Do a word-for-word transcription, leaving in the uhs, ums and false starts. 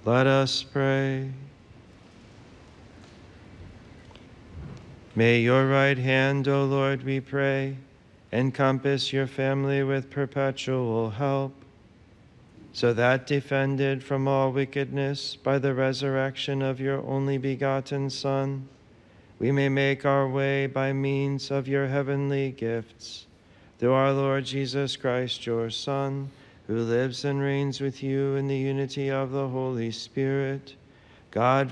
Let us pray. May your right hand, O Lord, we pray, encompass your family with perpetual help, so that, defended from all wickedness by the resurrection of your only begotten Son, we may make our way by means of your heavenly gifts, through our Lord Jesus Christ, your Son, who lives and reigns with you in the unity of the Holy Spirit, God,